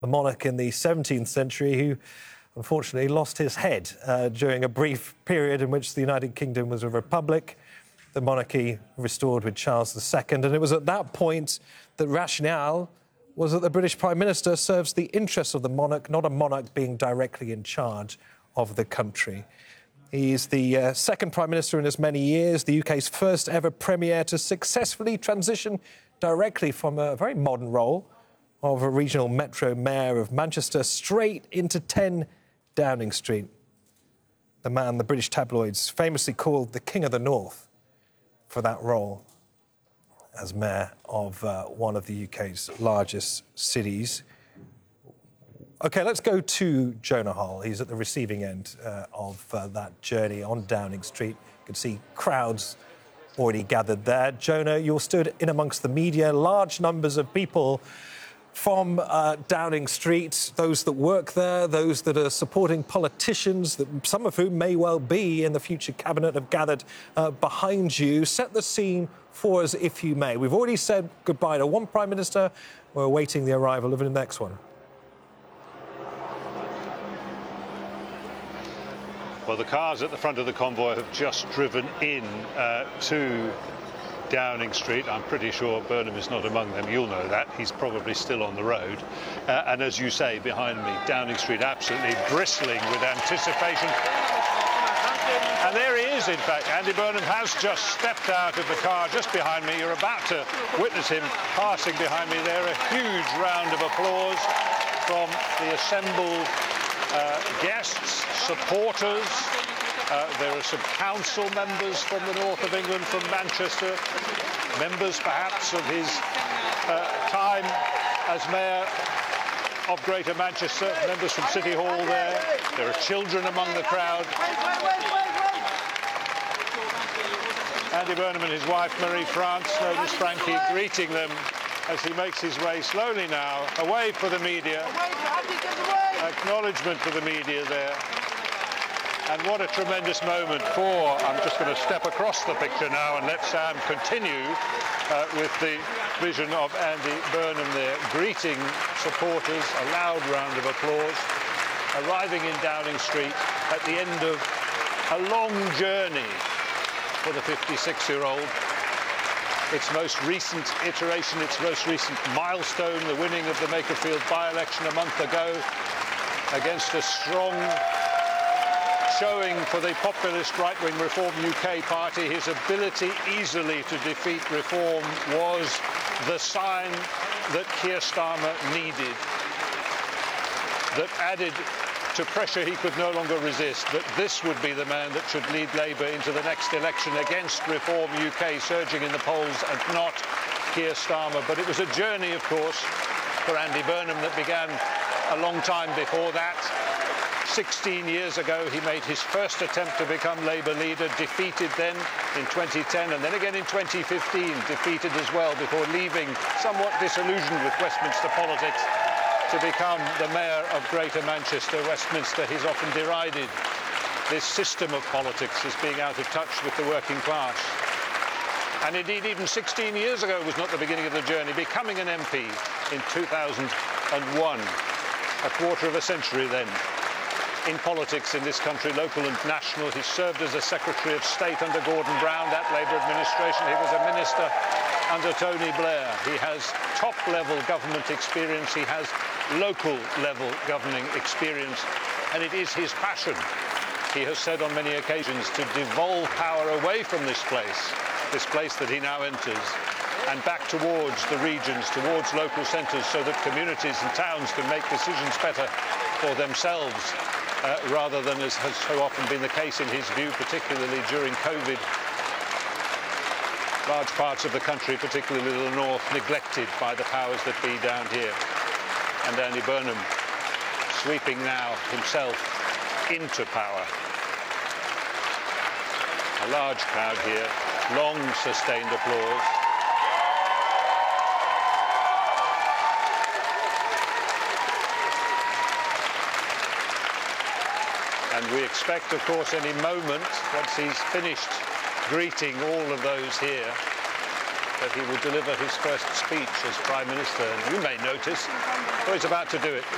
a monarch in the 17th century who unfortunately lost his head during a brief period in which the United Kingdom was a republic. The monarchy restored with Charles II, and it was at that point that rationale was that the British Prime Minister serves the interests of the monarch, not a monarch being directly in charge of the country. He's the second Prime Minister in as many years, the UK's first ever Premier to successfully transition directly from a very modern role of a regional metro mayor of Manchester straight into 10 Downing Street. The man the British tabloids famously called the King of the North for that role as mayor of one of the UK's largest cities. OK, let's go to Jonah Hull. He's at the receiving end of that journey on Downing Street. You can see crowds already gathered there. Jonah, you're stood in amongst the media, large numbers of people from Downing Street, those that work there, those that are supporting politicians, some of whom may well be in the future cabinet, have gathered behind you. Set the scene for us, if you may. We've already said goodbye to one Prime Minister. We're awaiting the arrival of the next one. Well, the cars at the front of the convoy have just driven in to Downing Street. I'm pretty sure Burnham is not among them. You'll know that. He's probably still on the road. And as you say, behind me, Downing Street absolutely bristling with anticipation. And there he is, in fact. Andy Burnham has just stepped out of the car just behind me. You're about to witness him passing behind me there. A huge round of applause from the assembled guests, supporters. There are some council members from the north of England, from Manchester, members perhaps of his time as mayor of Greater Manchester, members from City Hall there. There are children among the crowd. Andy Burnham and his wife Marie-France, known as Frankie, greeting them as he makes his way slowly now, away for the media. Acknowledgement for the media there. And what a tremendous moment for, I'm just going to step across the picture now and let Sam continue with the vision of Andy Burnham there, greeting supporters, a loud round of applause, arriving in Downing Street at the end of a long journey for the 56-year-old. Its most recent iteration, its most recent milestone, the winning of the Makerfield by-election a month ago against a strong showing for the populist right-wing Reform UK party. His ability easily to defeat Reform was the sign that Keir Starmer needed, that added to pressure he could no longer resist, that this would be the man that should lead Labour into the next election against Reform UK surging in the polls and not Keir Starmer. But it was a journey, of course, for Andy Burnham that began a long time before that. 16 years ago, he made his first attempt to become Labour leader, defeated then in 2010 and then again in 2015, defeated as well before leaving, somewhat disillusioned with Westminster politics, to become the mayor of Greater Manchester. Westminster, he's often derided this system of politics as being out of touch with the working class. And indeed, even 16 years ago was not the beginning of the journey, becoming an MP in 2001, a quarter of a century then in politics in this country, local and national. He served as a Secretary of State under Gordon Brown, that Labour administration. He was a minister under Tony Blair. He has top-level government experience. He has local-level governing experience. And it is his passion, he has said on many occasions, to devolve power away from this place that he now enters, and back towards the regions, towards local centres, so that communities and towns can make decisions better for themselves, rather than, as has so often been the case in his view, particularly during COVID, large parts of the country, particularly the north, neglected by the powers that be down here. And Andy Burnham sweeping now himself into power. A large crowd here, long sustained applause. And we expect, of course, any moment, once he's finished greeting all of those here, that he will deliver his first speech as Prime Minister. And you may notice, he's about to do it.